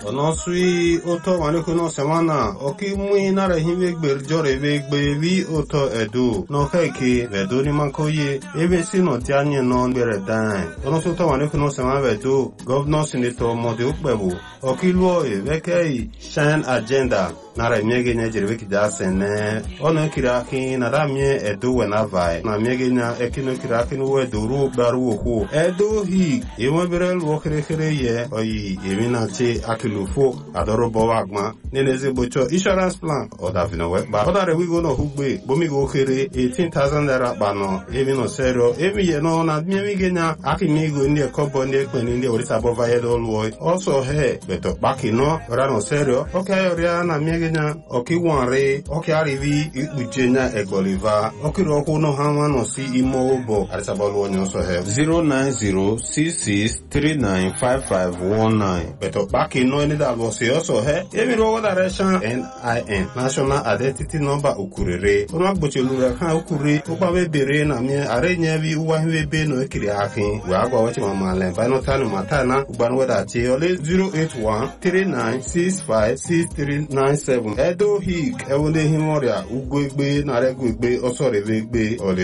Onosui oto wanekuno semana oki mui nara hime gberjore vegbe vi oto edu no keke vedu ni mankoye ebe sino tianye non beredan onosu oto wanekuno semana vedu governor senator mode ukbebu oki luo vekei shine agenda nara miege nya jerebe kidasene ono kiraki nara mie edu wenavai na miege nya ekino kiraki no eduru baru oku edu hi emobere luo kere ye oyi emina che akilufo adorobo wagma neneze bocho insurance plan odavino weba odare wigo no hugbe bomigo kere 18,000 naira bano evi no serio evi ye no na miege nya akimigo ndi ekobo ndi ekpeni ndi orisa bova yedo luo also he beto baki no rano serio okay oria na miege nya oki wanre oki arivi ikpujenya egoliva oki roku no hanwa no si imo obo arisa bolu onyo so he 09066395519 beto baki no ni da lo se also he emi ro direction NIN national identity number ukurere ono agbochelu kan ukure opa bere na mi arenye bi uwa hwebe no ekiri akin we agwa wachi mama le ba no tanu matana ugban weda che ole 08139656397 edo hik ewonde himoria ugwegbe na regwegbe osorevegbe ole